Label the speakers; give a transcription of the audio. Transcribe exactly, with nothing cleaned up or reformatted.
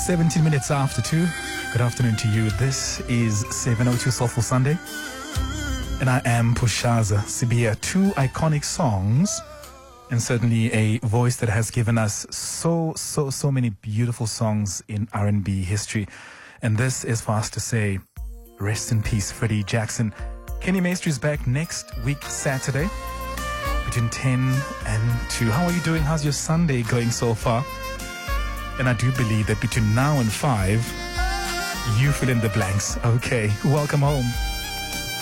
Speaker 1: seventeen minutes after two. Good afternoon to you. This is seven oh two Soulful Sunday. And I am Pushaza Sibia. Two iconic songs and certainly a voice that has given us so, so, so many beautiful songs in R and B history. And this is for us to say, rest in peace, Freddie Jackson. Kenny Maestri is back next week, Saturday, between ten and two. How are you doing? How's your Sunday going so far? And I do believe that between now and five, you fill in the blanks. Okay, welcome home.